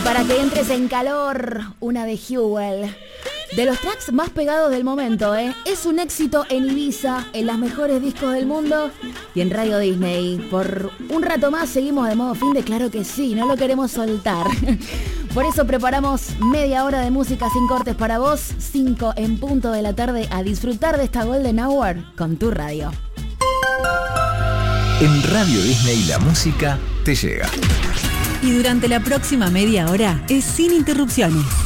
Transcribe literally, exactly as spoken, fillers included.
para que entres en calor, una de Jewel. De los tracks más pegados del momento, ¿eh? Es un éxito en Ibiza, en las mejores discos del mundo y en Radio Disney. Por un rato más seguimos de modo fin de claro que sí, no lo queremos soltar. Por eso preparamos media hora de música sin cortes para vos, cinco en punto de la tarde, a disfrutar de esta Golden Hour con tu radio. En Radio Disney la música te llega. Y durante la próxima media hora es sin interrupciones.